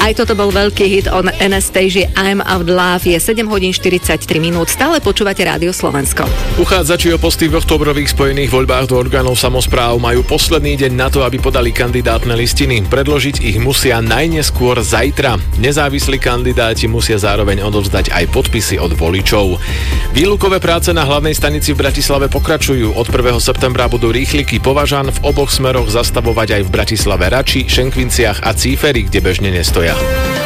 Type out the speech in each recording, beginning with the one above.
Aj toto bol veľký hit on Anastasia I'm Out Love. Je 7 hodín 43 minút. Stále počúvate Rádio Slovensko. Uchádzači o posty v októbrových spojených voľbách do orgánov samospráv majú posledný deň na to, aby podali kandidátne listiny. Predložiť ich musia najneskôr zajtra. Nezávislí kandidáti musia zároveň odovzdať aj podpisy od voličov. Výlukové práce na hlavnej stanici v Bratislave pokračujú. Od 1. septembra budú rýchliky Považan v oboch smeroch zastavovať aj v Bratislave Rači, Šenkvinciach a Cíferi, kde bežne nestoja.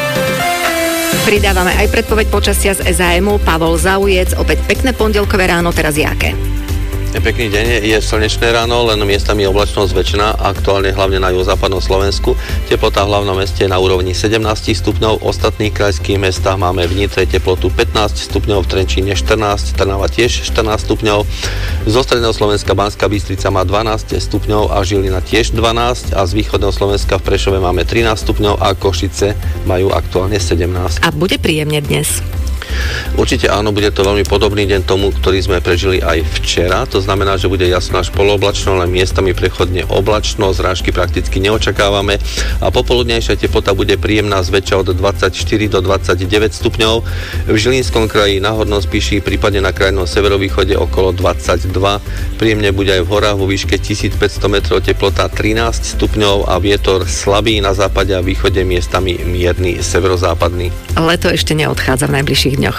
Pridávame aj predpoveď počasia z SAMu. Pavol Zaujec, opäť pekné pondelkové ráno, teraz jaké? Pekný deň, je slnečné ráno, len miestami oblačnosť väčšina, aktuálne hlavne na juhozápadnom Slovensku. Teplota v hlavnom meste na úrovni 17 stupňov, v ostatných krajských mestách máme v Nitre teplotu 15 stupňov, v Trenčíne 14, Trnava tiež 14 stupňov. Zo stredného Slovenska Banská Bystrica má 12 stupňov a Žilina tiež 12 a z východného Slovenska v Prešove máme 13 stupňov a Košice majú aktuálne 17. A bude príjemne dnes? Určite áno, bude to veľmi podobný deň tomu, ktorý sme prežili aj včera. To znamená, že bude jasno až polooblačno, len miestami prechodne oblačno, zrážky prakticky neočakávame a popoludnejšia teplota bude príjemná zväčša od 24 do 29 stupňov. V Žilinskom kraji na Hornom Spiši, prípadne na krajnom severovýchode okolo 22. Príjemne bude aj v horách vo výške 1500 metrov teplota 13 stupňov a vietor slabý na západe a východe, miestami mierny severozápadný. Leto ešte neodchádza v najbližších dňoch.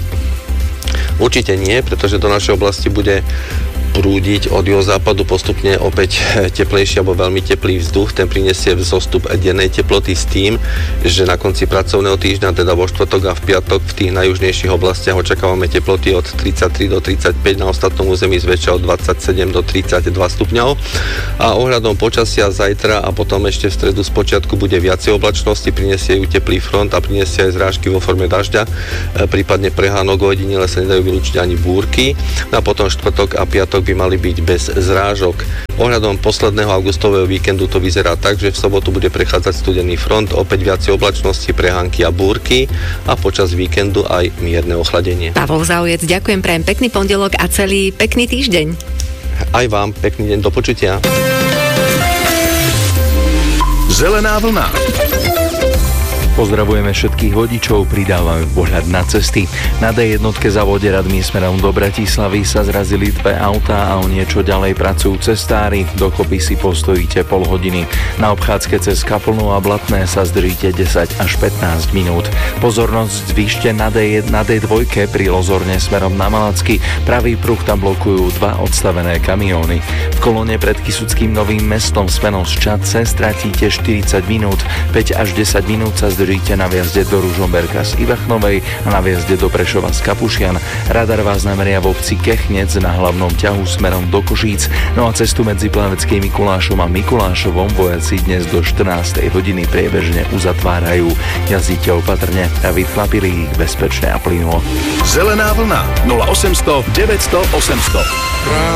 Určite nie, pretože do našej oblasti bude prúdiť od juhozápadu postupne opäť teplejší alebo veľmi teplý vzduch. Ten prinesie vzostup dennej teploty s tým, že na konci pracovného týždňa, teda vo štvrtok a v piatok v tých najjužnejších oblastiach očakávame teploty od 33 do 35, na ostatnom území zväčša od 27 do 32 stupňov. A ohľadom počasia zajtra a potom ešte v stredu spočiatku bude viacej oblačnosti, prinesie ju teplý front a prinesie aj zrážky vo forme dažďa, prípadne prehánok, ojedinele sa nedajú vylúčiť ani búrky. A potom štvrtok a piatok by mali byť bez zrážok. Ohľadom posledného augustového víkendu to vyzerá tak, že v sobotu bude prechádzať studený front, opäť viacej oblačnosti, prehánky a búrky a počas víkendu aj mierne ochladenie. Pavol Zaujec, ďakujem, prajem pekný pondelok a celý pekný týždeň. Aj vám pekný deň, do počutia. Zelená vlna. Pozdravujeme všetkých vodičov, pridávame pohľad na cesty. Na D1 za Voderadmi smerom do Bratislavy sa zrazili dve autá a o niečo ďalej pracujú cestári. Dokopy si postojíte pol hodiny. Na obchádzke cez Kaplnu a Blatné sa zdržíte 10 až 15 minút. Pozornosť zvýšte na D2 pri Lozorne smerom na Malacky. Pravý pruh tam blokujú dva odstavené kamióny. V kolóne pred Kysuckým Novým Mestom smerom z Čadce stratíte 40 minút. 5 až 10 minút sa zdržíte na viazde do Ružomberka z Ivachnovej a na viazde do Prešova z Kapušian. Radar vás nameria v obci Kechnec na hlavnom ťahu smerom do Košíc. No a cestu medzi Plaveckým Mikulášom a Mikulášovom vojaci dnes do 14. hodiny priebežne uzatvárajú. Jazdíte opatrne a vychlapili ich bezpečne a plynulo. Zelená vlna 0800 900 800.